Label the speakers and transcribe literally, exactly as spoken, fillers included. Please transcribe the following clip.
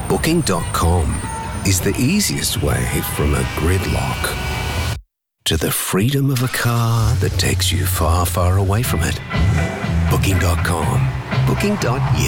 Speaker 1: Booking dot com is the easiest way from a gridlock to the freedom of a car that takes you far, far away from it. Booking dot com. Booking dot U K.